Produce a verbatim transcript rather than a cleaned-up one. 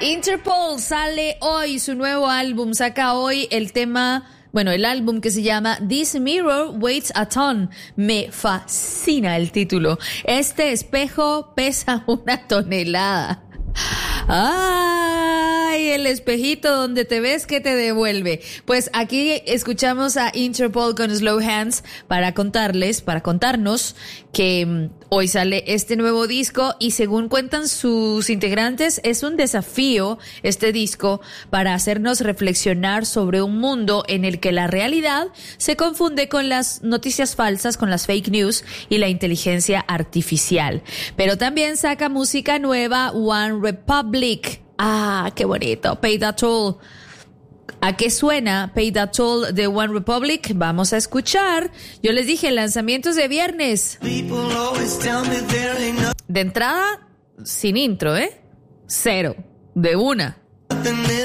Interpol sale hoy su nuevo álbum, saca hoy el tema, bueno, el álbum que se llama This Mirror Weighs a Ton. Me fascina el título. Este espejo pesa una tonelada. ¡Ay! El espejito donde te ves que te devuelve. Pues aquí escuchamos a Interpol con Slow Hands para contarles, para contarnos que um, hoy sale este nuevo disco y según cuentan sus integrantes es un desafío este disco para hacernos reflexionar sobre un mundo en el que la realidad se confunde con las noticias falsas, con las fake news y la inteligencia artificial. Pero también saca música nueva, One Republic. Ah, qué bonito. Pay That Toll. ¿A qué suena Pay That Toll de One Republic? Vamos a escuchar. Yo les dije, lanzamientos de viernes. De entrada, sin intro, ¿eh? Cero. De una.